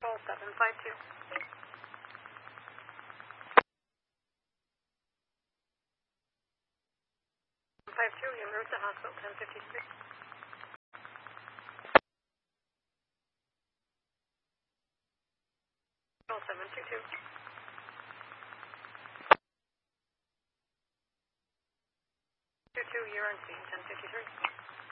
Roll 752. 52, en route to hospital 1053. Roll 722. 22, you're on scene 1053.